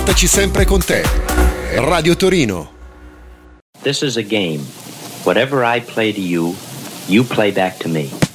Portaci sempre con te. Radio Torino. This is a game. Whatever I play to you, you play back to me.